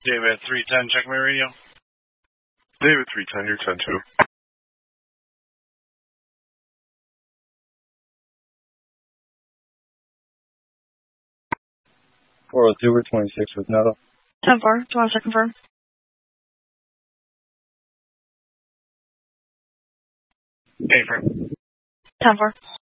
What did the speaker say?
David 310, check my radio. David 310, you're 10-2. 402, we're 26 with Nettle. 10-4, do you want to confirm? Affirm. 10-4.